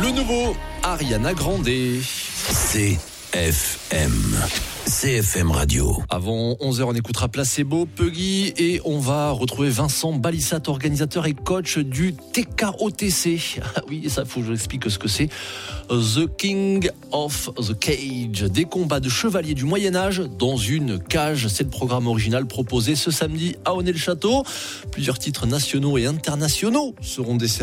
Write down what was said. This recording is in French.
Le nouveau Ariana Grande. CFM Radio. Avant 11h, on écoutera Placebo, Puggy et on va retrouver Vincent Balissat, organisateur et coach du TKOTC. Ah oui, ça, faut que je vous explique ce que c'est. The King of the Cage. Des combats de chevaliers du Moyen-Âge dans une cage. C'est le programme original proposé ce samedi à Onet-le-Château. Plusieurs titres nationaux et internationaux seront desservis.